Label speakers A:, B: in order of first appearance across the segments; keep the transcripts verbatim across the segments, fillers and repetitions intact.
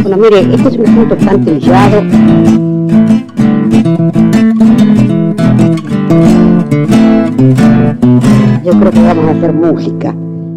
A: Bueno, mire, este es un asunto tan trillado. Yo creo que vamos a hacer música.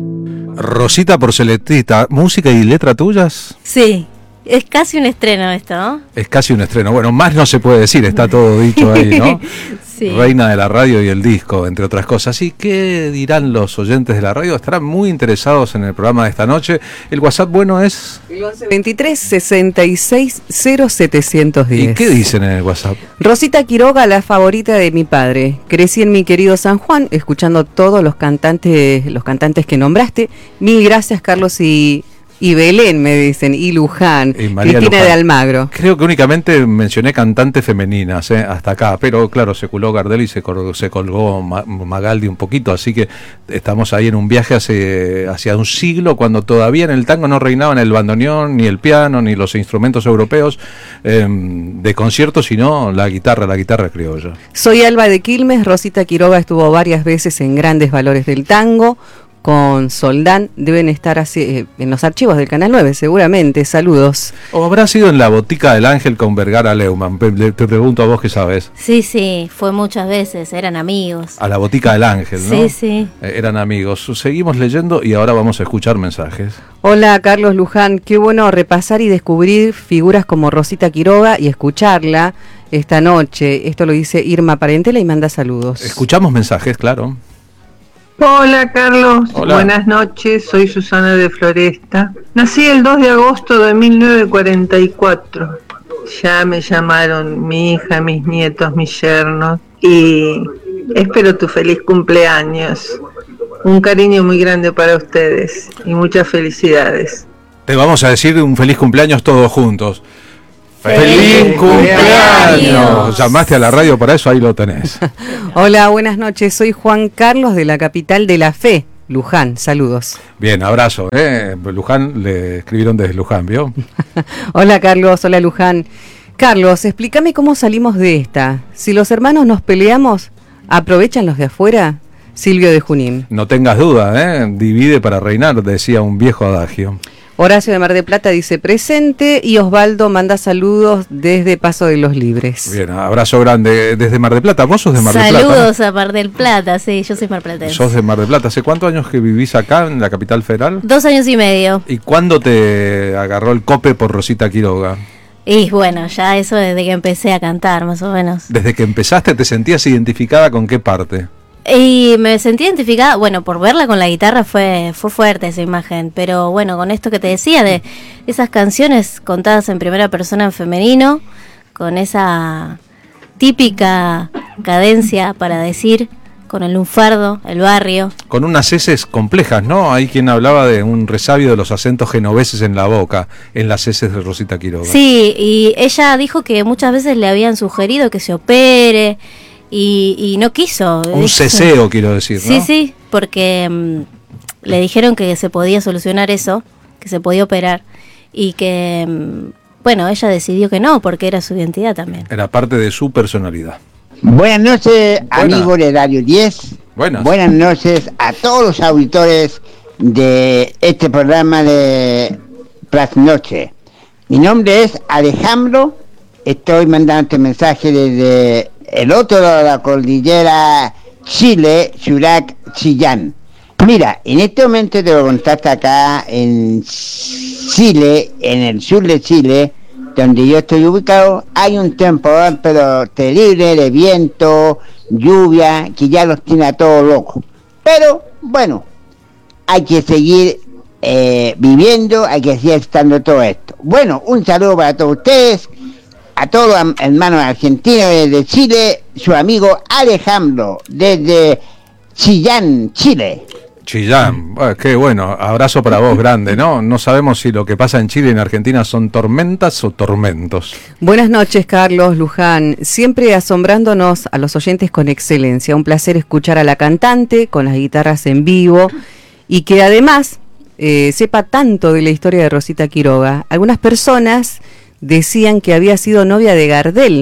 B: Rosita Porceletita, ¿música y letra tuyas?
C: Sí, es casi un estreno esto, ¿no?
B: Es casi un estreno. Bueno, más no se puede decir, está todo dicho ahí, ¿no? Sí. Reina de la radio y el disco, entre otras cosas. ¿Y qué dirán los oyentes de la radio? Estarán muy interesados en el programa de esta noche. El WhatsApp bueno es...
D: El once veintitrés sesenta y seis cero setecientos diez.
B: ¿Y qué dicen en el WhatsApp?
D: Rosita Quiroga, la favorita de mi padre. Crecí en mi querido San Juan, escuchando todos los cantantes, los cantantes que nombraste. Mil gracias, Carlos y... Y Belén, me dicen, y Luján, y Cristina Luján de Almagro.
B: Creo que únicamente mencioné cantantes femeninas, ¿eh? Hasta acá, pero claro, se culó Gardel y se colgó, se colgó Magaldi un poquito, así que estamos ahí en un viaje hacia, hacia un siglo, cuando todavía en el tango no reinaban el bandoneón, ni el piano, ni los instrumentos europeos eh, de concierto, sino la guitarra, la guitarra criolla.
D: Soy Alba de Quilmes. Rosita Quiroga estuvo varias veces en Grandes Valores del Tango, con Soldán, deben estar así, eh, en los archivos del Canal nueve, seguramente. Saludos.
B: ¿O habrá sido en la Botica del Ángel con Vergara Leumann? Te, te pregunto a vos que sabes.
C: Sí, sí, fue muchas veces, eran amigos.
B: A la Botica del Ángel, ¿no?
C: Sí, sí.
B: Eh, eran amigos. Seguimos leyendo y ahora vamos a escuchar mensajes.
D: Hola, Carlos Luján. Qué bueno repasar y descubrir figuras como Rosita Quiroga y escucharla esta noche. Esto lo dice Irma Parentela y manda saludos.
B: Escuchamos mensajes, claro.
E: Hola Carlos,
B: Hola.
E: Buenas noches, soy Susana de Floresta. Nací el dos de agosto de mil novecientos cuarenta y cuatro. Ya me llamaron mi hija, mis nietos, mis yernos y espero tu feliz cumpleaños. Un cariño muy grande para ustedes y muchas felicidades.
B: Te vamos a decir un feliz cumpleaños todos juntos. ¡Feliz, ¡Feliz cumpleaños! cumpleaños! Llamaste a la radio para eso, ahí lo tenés.
D: Hola, buenas noches. Soy Juan Carlos de la capital de la fe, Luján. Saludos.
B: Bien, abrazo. ¿eh? Luján, le escribieron desde Luján, ¿vio?
D: Hola, Carlos. Hola, Luján. Carlos, explícame cómo salimos de esta. Si los hermanos nos peleamos, ¿aprovechan los de afuera? Silvio de Junín.
B: No tengas duda, ¿eh? Divide para reinar, decía un viejo adagio.
D: Horacio de Mar del Plata dice presente y Osvaldo manda saludos desde Paso de los Libres.
B: Bien, abrazo grande desde Mar del Plata. ¿Vos sos de Mar del Plata?
C: Saludos a Mar del Plata, sí, yo soy marplatense.
B: ¿Sos de Mar del Plata? ¿Hace cuántos años que vivís acá en la capital federal?
C: Dos años y medio.
B: ¿Y cuándo te agarró el cope por Rosita Quiroga?
C: Y bueno, ya eso desde que empecé a cantar, más o menos.
B: ¿Desde que empezaste te sentías identificada con qué parte?
C: Y me sentí identificada, bueno, por verla con la guitarra fue fue fuerte esa imagen, pero bueno, con esto que te decía de esas canciones contadas en primera persona en femenino, con esa típica cadencia para decir, con el lunfardo, el barrio.
B: Con unas heces complejas, ¿no? Hay quien hablaba de un resabio de los acentos genoveses en la boca, en las heces de Rosita Quiroga.
C: Sí, y ella dijo que muchas veces le habían sugerido que se opere, Y, y no quiso.
B: Un ceseo, quiero decir, ¿no?
C: Sí, sí, porque um, le dijeron que se podía solucionar eso, que se podía operar, y que, um, bueno, ella decidió que no, porque era su identidad también.
B: Era parte de su personalidad.
F: Buenas noches, amigos de Radio diez.
B: Buenas.
F: Buenas noches a todos los auditores de este programa de Trasnoche. Mi nombre es Alejandro, estoy mandando este mensaje desde el otro lado de la cordillera, Chile, Churac, Chillán. Mira, en este momento te voy a contar acá en Chile, en el sur de Chile, donde yo estoy ubicado, hay un temporal pero terrible de viento, lluvia, que ya los tiene a todos locos. Pero, bueno, hay que seguir eh, viviendo, hay que seguir estando todo esto. Bueno, un saludo para todos ustedes. A todos los hermanos argentinos desde Chile, su amigo Alejandro, desde Chillán, Chile.
B: Chillán, bueno, qué bueno, abrazo para vos grande, ¿no? No sabemos si lo que pasa en Chile y en Argentina son tormentas o tormentos.
D: Buenas noches, Carlos Luján, siempre asombrándonos a los oyentes con excelencia. Un placer escuchar a la cantante con las guitarras en vivo y que además eh, sepa tanto de la historia de Rosita Quiroga. Algunas personas decían que había sido novia de Gardel,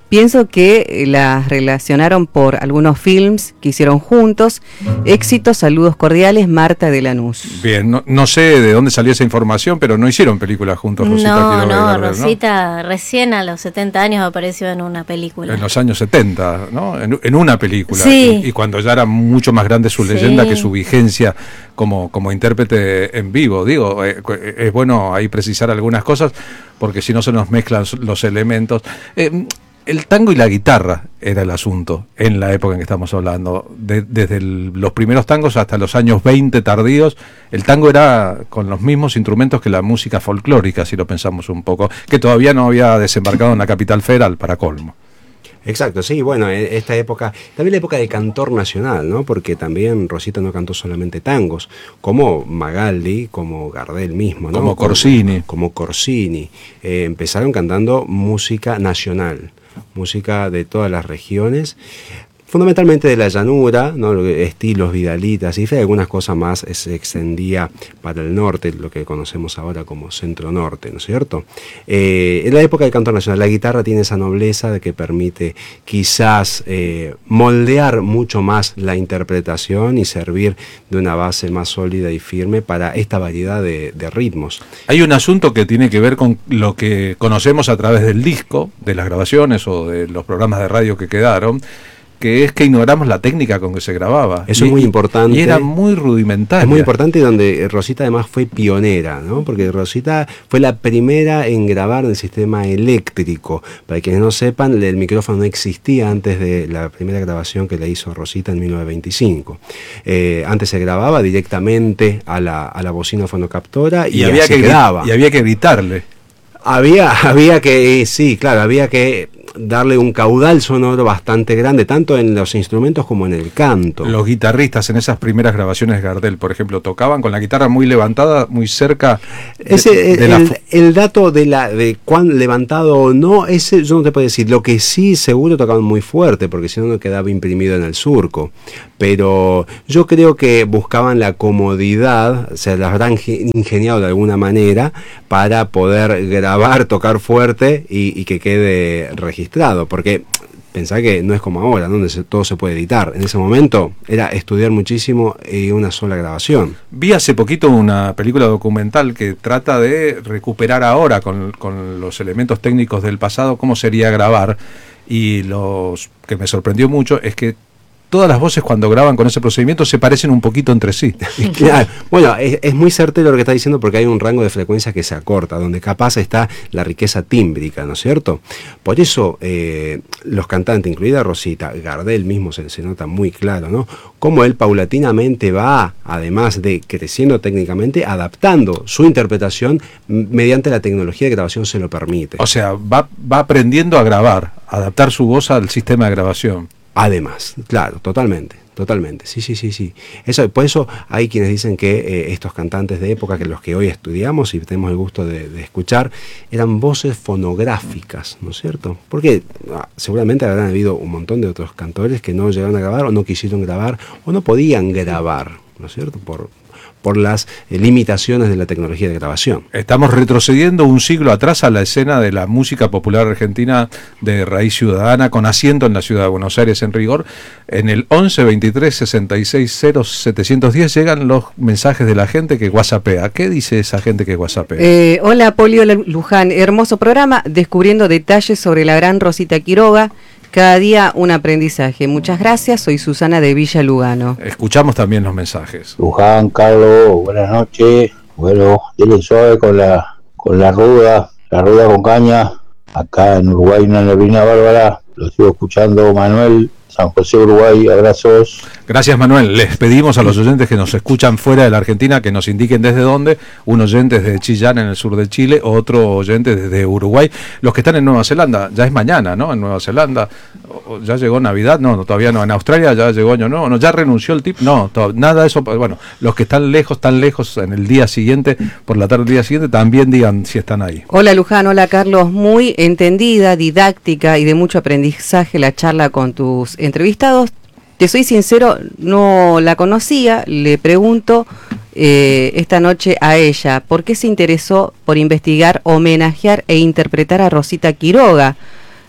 D: Pienso que las relacionaron por algunos films que hicieron juntos. Éxitos, saludos cordiales, Marta de Lanús.
B: Bien, no, no sé de dónde salió esa información, pero no hicieron películas juntos, Rosita
C: No,
B: Quiroga y
C: no,
B: Gardel,
C: Rosita recién a los setenta años apareció en una película.
B: En los años setenta, ¿no? En, en una película.
C: Sí.
B: Y, y cuando ya era mucho más grande su
C: Sí.
B: leyenda que su vigencia como, como intérprete en vivo. Digo, eh, es bueno ahí precisar algunas cosas, porque si no se nos mezclan los elementos. Eh, El tango y la guitarra era el asunto en la época en que estamos hablando. De, desde el, los primeros tangos hasta los años veinte tardíos, el tango era con los mismos instrumentos que la música folclórica, si lo pensamos un poco, que todavía no había desembarcado en la capital federal, para colmo.
G: Exacto, sí, bueno, esta época, también la época del cantor nacional, ¿no? Porque también Rosita no cantó solamente tangos, como Magaldi, como Gardel mismo, ¿no?
B: Como Corsini.
G: Como, como Corsini. Eh, empezaron cantando música nacional, música de todas las regiones, fundamentalmente de la llanura, ¿no? Estilos vidalitas, y algunas cosas más se extendía para el norte, lo que conocemos ahora como centro norte, ¿no es cierto? Eh, en la época del canto nacional, la guitarra tiene esa nobleza de que permite quizás eh, moldear mucho más la interpretación y servir de una base más sólida y firme para esta variedad de, de ritmos.
B: Hay un asunto que tiene que ver con lo que conocemos a través del disco, de las grabaciones o de los programas de radio que quedaron, que es que ignoramos la técnica con que se grababa.
G: Eso
B: y,
G: es muy importante.
B: Y era muy rudimentaria.
G: Es muy importante, donde Rosita además fue pionera, ¿no? Porque Rosita fue la primera en grabar en el sistema eléctrico. Para quienes no sepan, el micrófono no existía antes de la primera grabación que le hizo Rosita en mil novecientos veinticinco. Eh, antes se grababa directamente a la, a la bocina fonocaptora y,
B: y había
G: así
B: que
G: quedaba.
B: Y había que gritarle.
G: Había, había que, sí, claro, había que darle un caudal sonoro bastante grande, tanto en los instrumentos como en el canto.
B: Los guitarristas en esas primeras grabaciones de Gardel, por ejemplo, tocaban con la guitarra muy levantada, muy cerca de,
G: ese,
B: de
G: el,
B: la...
G: el, el dato de la de cuán levantado o no, ese yo no te puedo decir. Lo que sí seguro tocaban muy fuerte, porque si no no quedaba imprimido en el surco. Pero yo creo que buscaban la comodidad, o sea, las habrán ingeniado de alguna manera para poder grabar, tocar fuerte y, y que quede registrado, porque pensá que no es como ahora, donde se, todo se puede editar. En ese momento era estudiar muchísimo y una sola grabación.
B: Vi hace poquito una película documental que trata de recuperar ahora con, con los elementos técnicos del pasado cómo sería grabar, y los que me sorprendió mucho es que todas las voces cuando graban con ese procedimiento se parecen un poquito entre sí.
G: Claro. Bueno, es, es muy certero lo que está diciendo, porque hay un rango de frecuencias que se acorta, donde capaz está la riqueza tímbrica, ¿no es cierto? Por eso eh, los cantantes, incluida Rosita, Gardel mismo se, se nota muy claro, ¿no? Cómo él paulatinamente va, además de creciendo técnicamente, adaptando su interpretación mediante la tecnología de grabación se lo permite.
B: O sea, va, va aprendiendo a grabar, a adaptar su voz al sistema de grabación.
G: Además, claro, totalmente, totalmente, sí, sí, sí, sí. Eso, por eso hay quienes dicen que eh, estos cantantes de época, que los que hoy estudiamos y tenemos el gusto de, de escuchar, eran voces fonográficas, ¿no es cierto? Porque ah, seguramente habrán habido un montón de otros cantores que no llegaron a grabar o no quisieron grabar o no podían grabar, ¿no es cierto? Por... por las eh, limitaciones de la tecnología de grabación.
B: Estamos retrocediendo un siglo atrás a la escena de la música popular argentina de raíz ciudadana, con asiento en la ciudad de Buenos Aires en rigor. En el once veintitrés sesenta y seis cero setecientos diez llegan los mensajes de la gente que whatsappea. ¿Qué dice esa gente que whatsappea?
D: Eh, hola, Polio Luján, hermoso programa, descubriendo detalles sobre la gran Rosita Quiroga. Cada día un aprendizaje. Muchas gracias, soy Susana de Villa Lugano.
B: Escuchamos también los mensajes.
H: Luján, Carlos, buenas noches. Bueno, denle suave con la con la ruda, la ruda con caña. Acá en Uruguay una neblina bárbara. Lo sigo escuchando, Manuel, San José, Uruguay, abrazos.
B: Gracias, Manuel. Les pedimos a los oyentes que nos escuchan fuera de la Argentina que nos indiquen desde dónde. Un oyente desde Chillán, en el sur de Chile, otro oyente desde Uruguay. Los que están en Nueva Zelanda, ya es mañana, ¿no? En Nueva Zelanda, ya llegó Navidad, no, no todavía no. En Australia ya llegó Año Nuevo, no, ya renunció el tip, no, to- nada de eso. Bueno, los que están lejos, tan lejos, en el día siguiente, por la tarde del día siguiente, también digan si están ahí.
D: Hola, Luján, hola, Carlos. Muy entendida, didáctica y de mucho aprendizaje la charla con tus entrevistados. Te soy sincero, no la conocía, le pregunto eh, esta noche a ella, ¿por qué se interesó por investigar, homenajear e interpretar a Rosita Quiroga?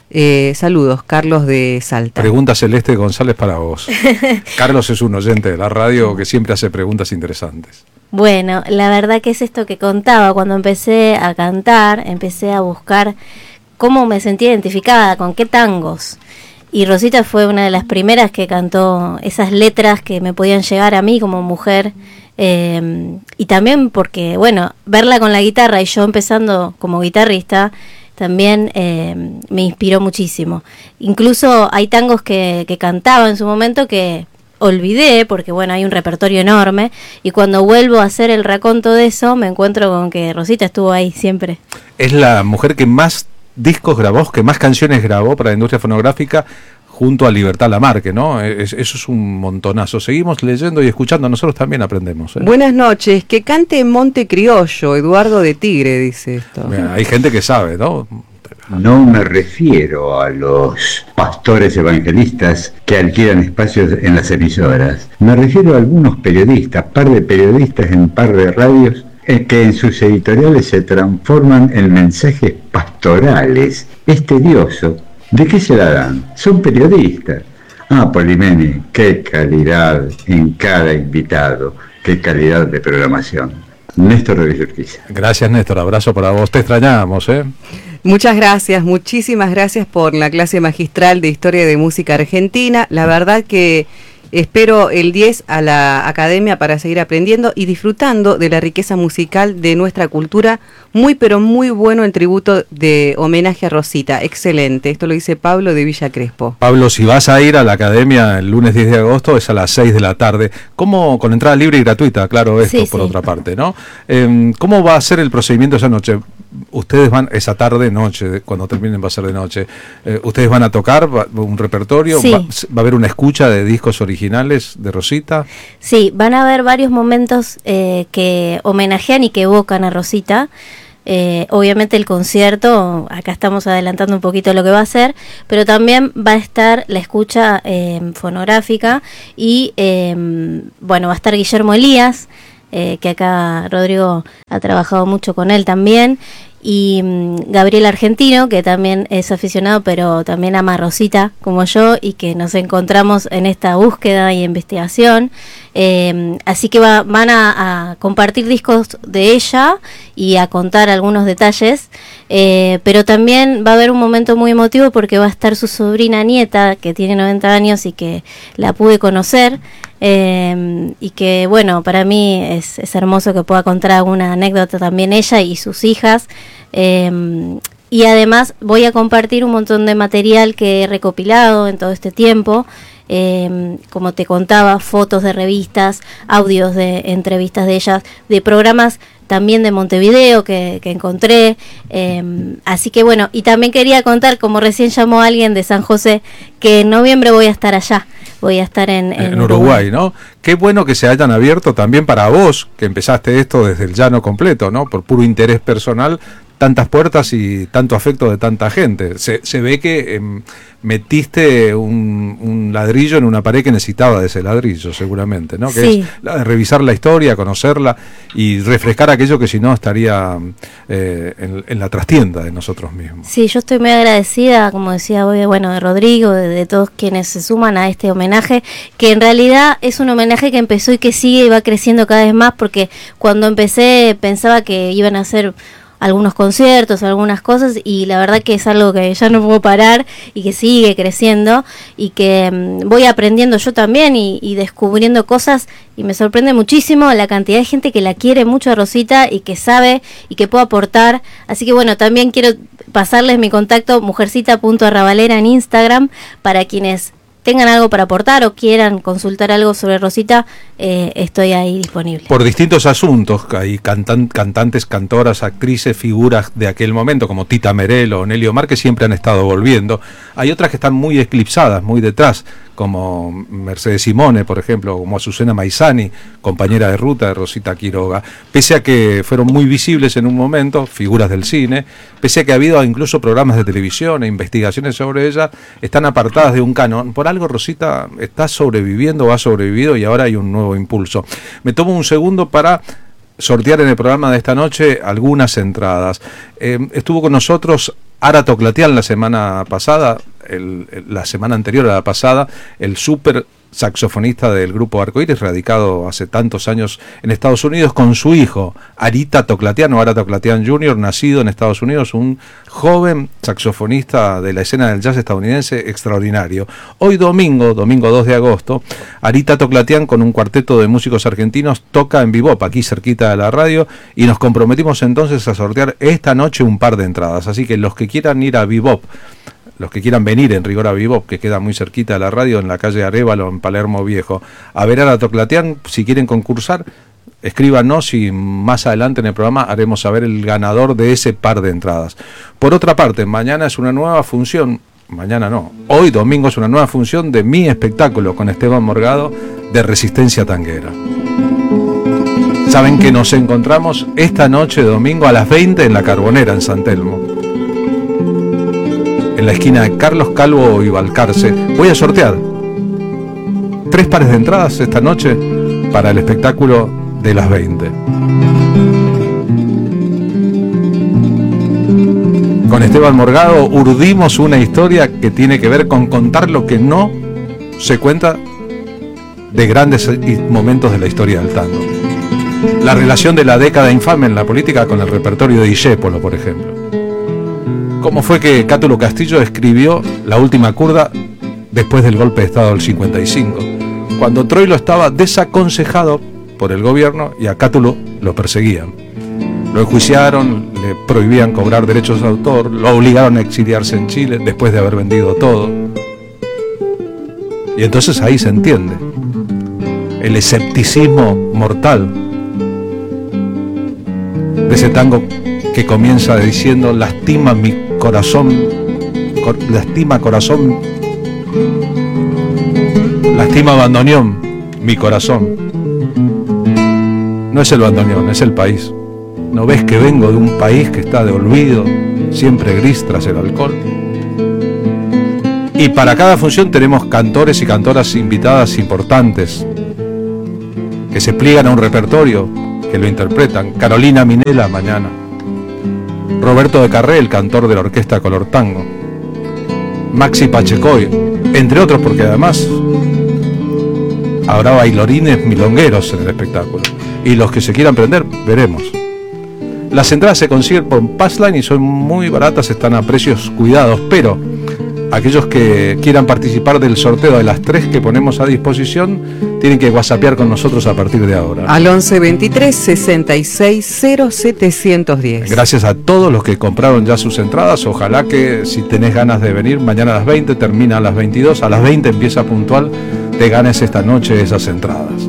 D: Eh, saludos, Carlos de Salta.
B: Pregunta Celeste González para vos. Carlos es un oyente de la radio que siempre hace preguntas interesantes.
C: Bueno, la verdad que es esto que contaba. Cuando empecé a cantar, empecé a buscar cómo me sentía identificada, con qué tangos. Y Rosita fue una de las primeras que cantó esas letras que me podían llegar a mí como mujer. Eh, y también porque, bueno, verla con la guitarra y yo empezando como guitarrista, también eh, me inspiró muchísimo. Incluso hay tangos que, que cantaba en su momento que olvidé, porque bueno, hay un repertorio enorme, y cuando vuelvo a hacer el raconto de eso, me encuentro con que Rosita estuvo ahí siempre.
B: Es la mujer que más discos grabó, que más canciones grabó para la industria fonográfica, junto a Libertad Lamarque, ¿no? Es, eso es un montonazo. Seguimos leyendo y escuchando, nosotros también aprendemos, ¿eh?
D: Buenas noches, que cante Monte Criollo, Eduardo de Tigre, dice esto.
B: Mira, hay gente que sabe, ¿no?
I: No me refiero a los pastores evangelistas que alquilan espacios en las emisoras. Me refiero a algunos periodistas, par de periodistas en par de radios, eh, que en sus editoriales se transforman en mensajes pastorales. Es tedioso. ¿De qué se la dan? Son periodistas. Ah, Polimeni, qué calidad en cada invitado, qué calidad de programación. Néstor de Urquiza.
B: Gracias, Néstor, abrazo para vos, te extrañamos, ¿eh?
D: Muchas gracias, muchísimas gracias por la clase magistral de Historia de Música Argentina. La verdad que espero el diez a la academia para seguir aprendiendo y disfrutando de la riqueza musical de nuestra cultura. Muy pero muy bueno el tributo de homenaje a Rosita, excelente. Esto lo dice Pablo de Villa Crespo.
B: Pablo, si vas a ir a la academia el lunes diez de agosto es a las seis de la tarde. ¿Cómo, con entrada libre y gratuita, claro, esto
C: Sí,
B: por
C: sí.
B: otra parte, ¿no? Eh, ¿Cómo va a ser el procedimiento esa noche? Ustedes van, esa tarde, noche, cuando terminen va a ser de noche, eh, ¿ustedes van a tocar va, un repertorio?
C: Sí.
B: Va, ¿Va a haber una escucha de discos originales de Rosita?
C: Sí, van a haber varios momentos eh, que homenajean y que evocan a Rosita. Eh, obviamente el concierto, acá estamos adelantando un poquito lo que va a ser, pero también va a estar la escucha eh, fonográfica y eh, bueno, va a estar Guillermo Elías, eh, que acá Rodrigo ha trabajado mucho con él también, y mm, Gabriel Argentino, que también es aficionado, pero también ama a Rosita, como yo, y que nos encontramos en esta búsqueda y investigación. Eh, así que va, van a, a compartir discos de ella y a contar algunos detalles, eh, pero también va a haber un momento muy emotivo porque va a estar su sobrina nieta, que tiene noventa años y que la pude conocer. Eh, y que bueno, para mí es, es hermoso que pueda contar alguna anécdota también ella y sus hijas, eh, y además voy a compartir un montón de material que he recopilado en todo este tiempo, eh, como te contaba, fotos de revistas, audios de entrevistas de ellas, de programas también de Montevideo que, que encontré, eh, así que bueno, y también quería contar, como recién llamó alguien de San José, que en noviembre voy a estar allá, voy a estar en, en,
B: En Uruguay, ¿no? Qué bueno que se hayan abierto también para vos, que empezaste esto desde el llano completo, ¿no? Por puro interés personal, tantas puertas y tanto afecto de tanta gente. Se, se ve que eh, metiste un, un ladrillo en una pared que necesitaba de ese ladrillo, seguramente, ¿no? Que
C: Sí.
B: es la de revisar la historia, conocerla y refrescar aquello que si no estaría eh, en, en la trastienda de nosotros mismos.
C: Sí, yo estoy muy agradecida, como decía hoy, bueno, de Rodrigo, de, de todos quienes se suman a este homenaje, que en realidad es un homenaje que empezó y que sigue y va creciendo cada vez más, porque cuando empecé pensaba que iban a ser algunos conciertos, algunas cosas, y la verdad que es algo que ya no puedo parar y que sigue creciendo y que mm, voy aprendiendo yo también y, y descubriendo cosas, y me sorprende muchísimo la cantidad de gente que la quiere mucho a Rosita y que sabe y que puede aportar. Así que bueno, también quiero pasarles mi contacto mujercita punto arrabalera en Instagram para quienes tengan algo para aportar o quieran consultar algo sobre Rosita, eh, estoy ahí disponible.
B: Por distintos asuntos, hay cantan, cantantes, cantoras, actrices, figuras de aquel momento, como Tita Merelo o Nelly Omar, que siempre han estado volviendo. Hay otras que están muy eclipsadas, muy detrás, como Mercedes Simone, por ejemplo, como Azucena Maizani, compañera de ruta de Rosita Quiroga. Pese a que fueron muy visibles en un momento, figuras del cine, pese a que ha habido incluso programas de televisión e investigaciones sobre ellas, están apartadas de un canon. Por algo Rosita está sobreviviendo, ha sobrevivido y ahora hay un nuevo impulso. Me tomo un segundo para sortear en el programa de esta noche algunas entradas. Eh, estuvo con nosotros Ara Toclatian la semana pasada, el, el, la semana anterior a la pasada, el súper saxofonista del grupo Arcoíris, radicado hace tantos años en Estados Unidos, con su hijo, Arita Toclatian o Ara Toclatian junior, nacido en Estados Unidos, un joven saxofonista de la escena del jazz estadounidense extraordinario. Hoy domingo, domingo dos de agosto, Arita Toclatian con un cuarteto de músicos argentinos toca en Bebop, aquí cerquita de la radio, y nos comprometimos entonces a sortear esta noche un par de entradas. Así que los que quieran ir a Bebop, los que quieran venir en rigor a Bebop, que queda muy cerquita de la radio, en la calle Arévalo, en Palermo Viejo, a ver a la Toclatian, si quieren concursar, escríbanos y más adelante en el programa haremos saber el ganador de ese par de entradas. Por otra parte, mañana es una nueva función, mañana no, hoy domingo es una nueva función de mi espectáculo con Esteban Morgado de Resistencia Tanguera. Saben que nos encontramos esta noche domingo a las veinte en La Carbonera, en San Telmo, en la esquina de Carlos Calvo y Balcarce. Voy a sortear tres pares de entradas esta noche para el espectáculo de las veinte. Con Esteban Morgado urdimos una historia que tiene que ver con contar lo que no se cuenta de grandes momentos de la historia del tango. La relación de la década infame en la política con el repertorio de Discépolo, por ejemplo. ¿Cómo fue que Cátulo Castillo escribió La Última Curda después del golpe de Estado del cincuenta y cinco? Cuando Troilo estaba desaconsejado por el gobierno y a Cátulo lo perseguían. Lo enjuiciaron, le prohibían cobrar derechos de autor, lo obligaron a exiliarse en Chile después de haber vendido todo. Y entonces ahí se entiende el escepticismo mortal de ese tango que comienza diciendo: lastima mi corazón, cor, lastima corazón, lastima bandoneón, mi corazón. No es el bandoneón, es el país. ¿No ves que vengo de un país que está de olvido, siempre gris tras el alcohol? Y para cada función tenemos cantores y cantoras invitadas importantes que se pliegan a un repertorio, que lo interpretan. Carolina Minela mañana, Roberto de Carré, el cantor de la orquesta Color Tango, Maxi Pachecoy, entre otros, porque además habrá bailorines milongueros en el espectáculo. Y los que se quieran prender, veremos. Las entradas se consiguen por Passline y son muy baratas, están a precios cuidados, pero aquellos que quieran participar del sorteo de las tres que ponemos a disposición tienen que whatsappear con nosotros a partir de ahora.
D: Al once veintitrés sesenta y seis cero setecientos diez.
B: Gracias a todos los que compraron ya sus entradas. Ojalá que si tenés ganas de venir mañana a las veinte, termina a las veintidós, a las veinte empieza puntual, te ganes esta noche esas entradas.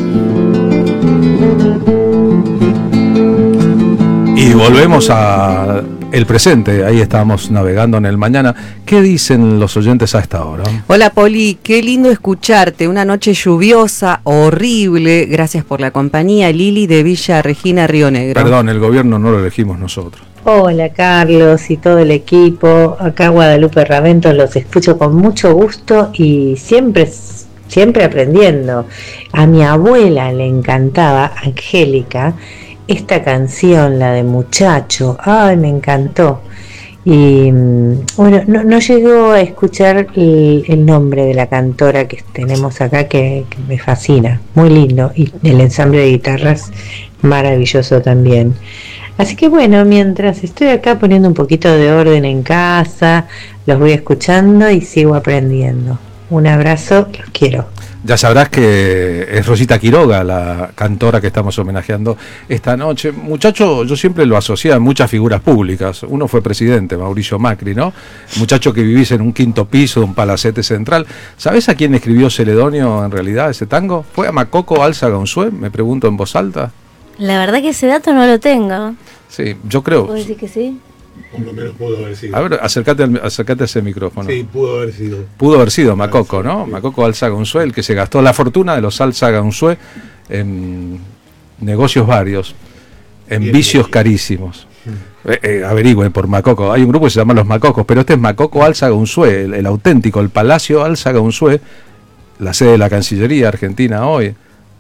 B: Y volvemos a el presente, ahí estábamos navegando en el mañana. ¿Qué dicen los oyentes a esta hora?
D: Hola Poli, qué lindo escucharte, una noche lluviosa, horrible, gracias por la compañía. Lili de Villa Regina, Río Negro.
B: Perdón, el gobierno no lo elegimos nosotros.
J: Hola Carlos y todo el equipo, acá Guadalupe Raventos, los escucho con mucho gusto y siempre, siempre aprendiendo. A mi abuela le encantaba, Angélica, esta canción, la de Muchacho, ay, me encantó. Y bueno, no, no llegó a escuchar el, el nombre de la cantora que tenemos acá, que, que me fascina, muy lindo, y el ensamble de guitarras maravilloso también. Así que bueno, mientras estoy acá poniendo un poquito de orden en casa, los voy escuchando y sigo aprendiendo. Un abrazo, los quiero.
B: Ya sabrás que es Rosita Quiroga, la cantora que estamos homenajeando esta noche. Muchacho, yo siempre lo asocié a muchas figuras públicas. Uno fue presidente, Mauricio Macri, ¿no? Muchacho que vivís en un quinto piso de un palacete central. ¿Sabés a quién escribió Celedonio en realidad ese tango? ¿Fue a Macoco Álzaga Unzué? Me pregunto en voz alta.
C: La verdad que ese dato no lo tengo.
B: Sí, yo creo.
C: ¿Puedo decir que sí?
K: Por lo menos pudo haber sido.
B: A ver, acércate, al, acércate a ese micrófono.
K: Sí, pudo haber sido.
B: Pudo haber sido Macoco, ¿no? Sí. Macoco Álzaga Unzué, el que se gastó la fortuna de los Álzaga Unzué en negocios varios, en Bien, vicios bien. carísimos. Mm. Eh, eh, averigüen por Macoco. Hay un grupo que se llama Los Macocos, pero este es Macoco Álzaga Unzué, el, el auténtico, el Palacio Álzaga Unzué, la sede de la Cancillería Argentina hoy,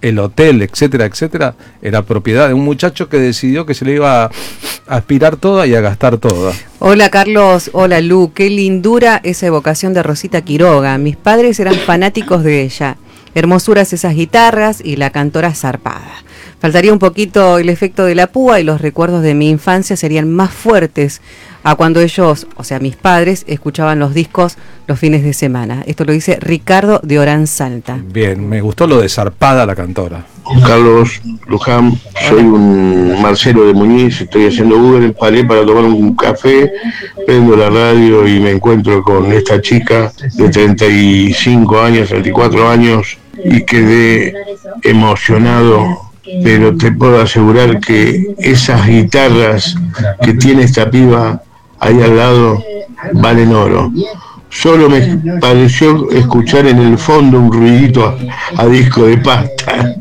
B: el hotel, etcétera, etcétera, era propiedad de un muchacho que decidió que se le iba a aspirar toda y a gastar toda.
D: Hola Carlos, hola Lu, qué lindura esa evocación de Rosita Quiroga. Mis padres eran fanáticos de ella. Hermosuras esas guitarras y la cantora zarpada. Faltaría un poquito el efecto de la púa y los recuerdos de mi infancia serían más fuertes a cuando ellos, o sea, mis padres, escuchaban los discos los fines de semana. Esto lo dice Ricardo de Orán Salta.
B: Bien, me gustó lo de zarpada la cantora.
L: Carlos Luján, soy un Marcelo de Muñiz, estoy haciendo Uber, paré para tomar un café, prendo la radio y me encuentro con esta chica de treinta y cinco años, treinta y cuatro años, y quedé emocionado, pero te puedo asegurar que esas guitarras que tiene esta piba ahí al lado valen oro. Solo me pareció escuchar en el fondo un ruidito a, a disco de pasta.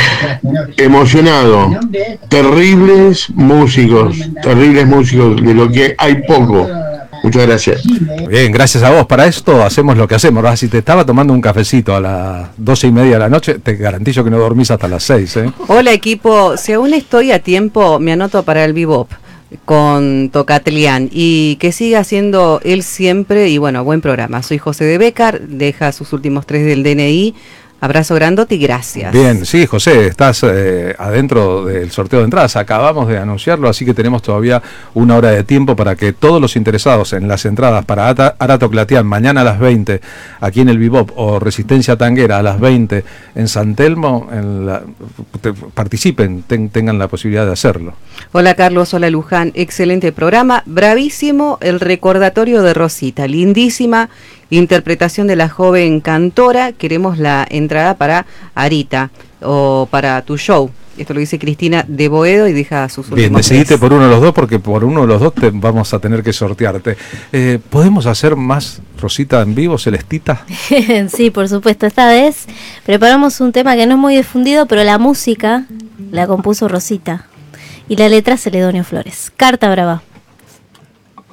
L: Emocionado. Terribles músicos, terribles músicos, de lo que hay poco. Muchas gracias.
B: Bien, gracias a vos. Para esto hacemos lo que hacemos, ¿verdad? Si te estaba tomando un cafecito a las doce y media de la noche, te garantizo que no dormís hasta las seis, ¿eh?
D: Hola equipo, si aún estoy a tiempo, me anoto para el bebop con Tocatlián y que siga haciendo él siempre y bueno, buen programa. Soy José de Bécar, deja sus últimos tres del D N I. Abrazo grandote y gracias.
B: Bien, sí, José, estás eh, adentro del sorteo de entradas. Acabamos de anunciarlo, así que tenemos todavía una hora de tiempo para que todos los interesados en las entradas para Ata, Arato Clatián mañana a las veinte, aquí en el Bebop, o Resistencia Tanguera a las veinte en San Telmo, en la, te, participen, ten, tengan la posibilidad de hacerlo.
D: Hola Carlos, hola Luján, excelente programa, bravísimo el recordatorio de Rosita, lindísima interpretación de la joven cantora. Queremos la entrada para Arita o para tu show. Esto lo dice Cristina de Boedo y deja sus últimos.
B: Bien, decidite
D: tres.
B: por uno de los dos, porque por uno de los dos te vamos a tener que sortearte. Eh, ¿Podemos hacer más Rosita en vivo, Celestita?
C: Sí, por supuesto. Esta vez preparamos un tema que no es muy difundido, pero la música la compuso Rosita y la letra Celedonio Flores. Carta Brava.